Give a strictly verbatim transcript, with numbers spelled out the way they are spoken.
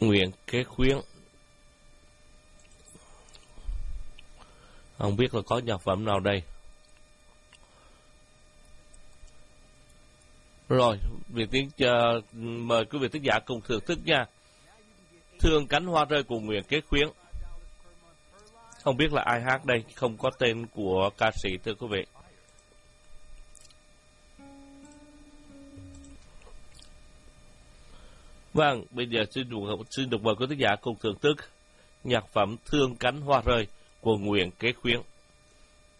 Nguyễn Kế Khuyến. Không biết là có nhạc phẩm nào đây. Rồi, Việt Tiến uh, mời quý vị thính giả cùng thưởng thức nha. Thương cánh hoa rơi của Nguyễn Kế Khuyến. Không biết là ai hát đây, không có tên của ca sĩ thưa quý vị. Vâng, bây giờ xin được, xin được mời quý thính giả cùng thưởng thức nhạc phẩm Thương cánh hoa rơi của Nguyễn Kế Khuyến.